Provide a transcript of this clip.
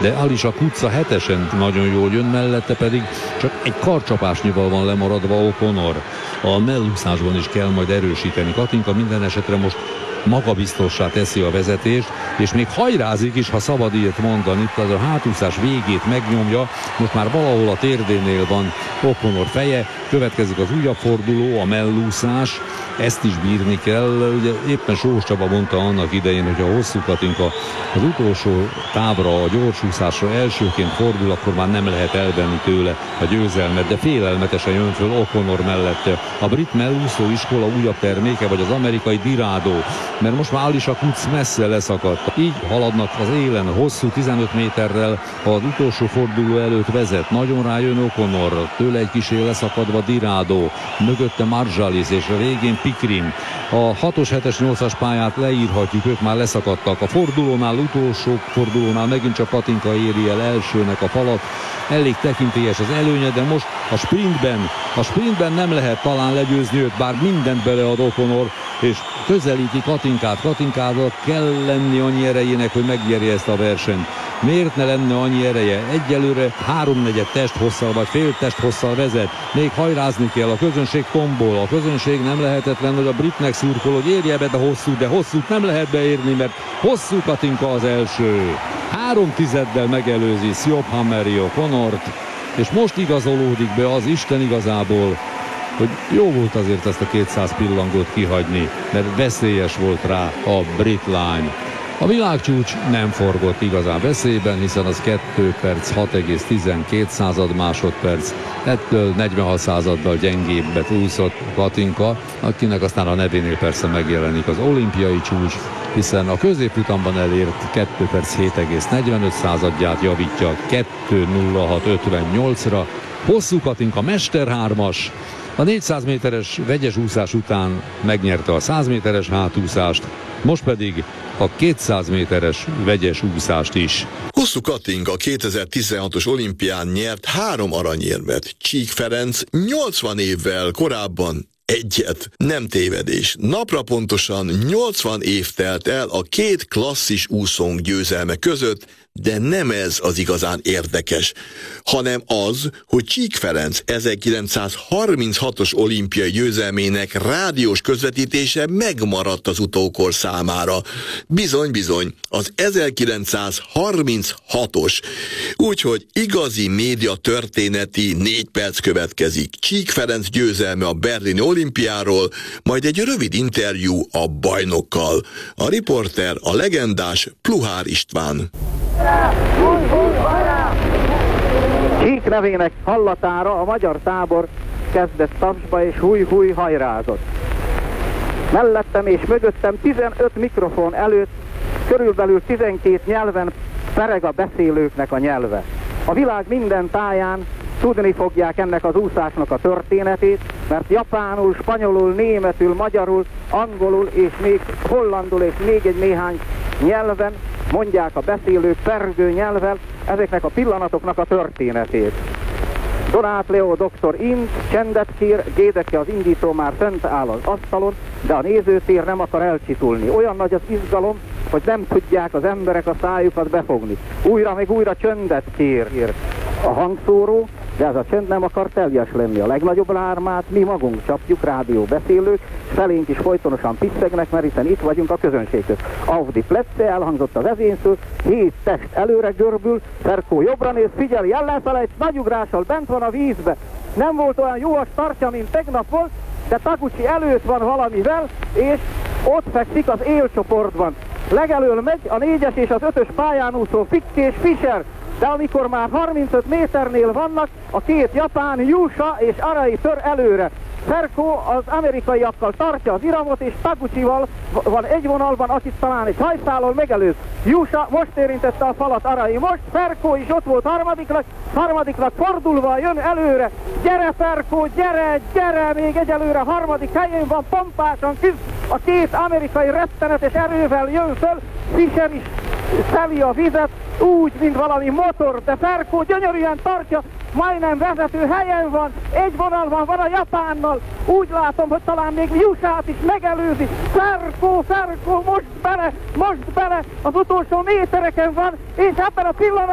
de Alisha Kutsa hetesen nagyon jól jön, mellette pedig csak egy karcsapásnyival van lemaradva O'Connor. A mellúszásban is kell majd erősíteni. Katinka minden esetre most magabiztossá teszi a vezetést, és még hajrázik is, ha szabad ilyet mondani. Tehát a hátúszás végét megnyomja, most már valahol a térdénél van O'Connor feje, következik az újabb forduló, a mellúszás, ezt is bírni kell. Ugye éppen Sós Csaba mondta annak idején, hogy a hosszú Katinka az utolsó távra, a gyorsúszásra elsőként fordul, akkor már nem lehet elvenni tőle a győzelmet, de félelmetesen jön föl O'Connor mellette. A brit mellúszó iskola újabb terméke, vagy az amerikai Dirado, mert most már Alisha Kutz messze leszakadt. Így haladnak az élen, hosszú 15 méterrel az utolsó forduló előtt vezet. Nagyon rájön O'Connor, tőle egy kicsi leszakadva Dirado, mögötte Marjalis, és a végén Pikrin. A 6-os, 7-es, 8-as pályát leírhatjuk, ők már leszakadtak. A fordulónál, utolsó fordulónál megint csak Katinka éri el elsőnek a falat. Elég tekintélyes az előnye, de most a sprintben nem lehet talán legyőzni őt, bár mindent belead O'Connor, és közelíti Katinkát. Katinkának kell lenni annyi erejének, hogy megnyerje ezt a versenyt. Miért ne lenne annyi ereje? Egyelőre 3/4 testhosszal vagy fél testhosszal vezet. Még hajrázni kell, a közönség tombol. A közönség nem lehetetlen, hogy a britnek szurkol, hogy érje be de hosszút nem lehet beérni, mert hosszú Katinka az első. 3/10-del megelőzi Siobhan O'Connort, és most igazolódik be az Isten igazából, hogy jó volt azért ezt a 200 pillangót kihagyni, mert veszélyes volt rá a brit lány. A világcsúcs nem forgott igazán veszélyben, hiszen az 2 perc 6,12 másodperc, ettől 46 századdal gyengébbet úszott Katinka, akinek aztán a nevénél persze megjelenik az olimpiai csúcs, hiszen a középfutamban elért 2 perc 7,45 javítja 2:06:58-ra. Hosszú Katinka mesterhármas, a 400 méteres vegyes úszás után megnyerte a 100 méteres hátúszást, most pedig a 200 méteres vegyes úszást is. Hosszú Katinka 2016-os olimpián nyert 3 aranyérmet. Csík Ferenc 80 évvel korábban egyet. Nem tévedés. Napra pontosan 80 év telt el a 2 klasszis úszónk győzelme között, de nem ez az igazán érdekes, hanem az, hogy Csík Ferenc 1936-os olimpiai győzelmének rádiós közvetítése megmaradt az utókor számára. Bizony, az 1936-os. Úgyhogy igazi média történeti 4 perc következik. Csík Ferenc győzelme a berlini olimpiáról, majd egy rövid interjú a bajnokkal. A riporter a legendás Pluhár István. Csík nevének hallatára a magyar tábor kezdett tapsba és húj hajrázott. Mellettem és mögöttem 15 mikrofon előtt körülbelül 12 nyelven pereg a beszélőknek a nyelve. A világ minden táján tudni fogják ennek az úszásnak a történetét, mert japánul, spanyolul, németül, magyarul, angolul és még hollandul és még egy néhány nyelven mondják a beszélők pergő nyelvvel ezeknek a pillanatoknak a történetét. Donát Leo doktor int, csendet kér, Gédeke az indító már fent áll az asztalon, de a nézőtér nem akar elcsitulni. Olyan nagy az izgalom, hogy nem tudják az emberek a szájukat befogni. Újra meg újra csendet kér a hangszóró, de ez a csend nem akar teljes lenni. A legnagyobb lármát mi magunk csapjuk, rádióbeszélők, felénk is folytonosan piszegnek, mert hiszen itt vagyunk a közönségtől. Auf die Plätze, elhangzott a vezényszó, 7 test előre görbül, Ferkó jobbra néz, figyeli, ellenfelejt, nagy ugrással bent van a vízbe. Nem volt olyan jó a startja, mint tegnap volt, de Taguchi előtt van valamivel, és ott fekszik az élcsoportban. Legelől megy a 4-es és az 5-ös pályán úszó Fick és Fischer, de amikor már 35 méternél vannak, a 2 japán, Jusha és Arai tör előre. Ferkó az amerikaiakkal tartja az iramot, és Taguchival van egy vonalban, akit talán egy hajszállal megelőz. Jusha most érintette a falat, Arai most, Ferkó is ott volt harmadiknak fordulva jön előre. Gyere Ferkó, gyere, még egyelőre harmadik helyén van, pompásan küzd. A 2 amerikai rettenetes erővel jön föl, Fischer is szeli a vizet, úgy, mint valami motor, de Ferkó gyönyörűen tartja, majdnem vezető helyen van, egy vonalban van a japánnal, úgy látom, hogy talán még Jushát is megelőzi. Ferkó, most bele, az utolsó métereken van, és ebben a pillanatban